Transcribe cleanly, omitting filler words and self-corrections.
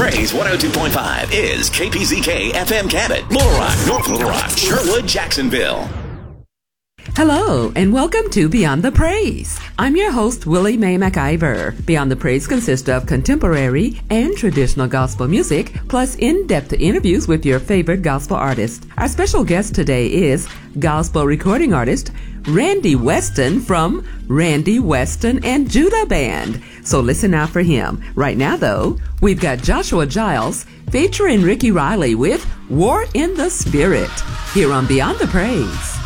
Praise 102.5 is KPZK FM Cabot, Little Rock, North Little Rock, Sherwood, Jacksonville. Hello, and welcome to Beyond the Praise. I'm your host, Willie Mae McIver. Beyond the Praise consists of contemporary and traditional gospel music, plus in-depth interviews with your favorite gospel artists. Our special guest today is gospel recording artist Randy Weston from Randy Weston and Judah Band. So listen out for him. Right now, though, we've got Joshua Giles featuring Ricky Riley with War in the Spirit here on Beyond the Praise.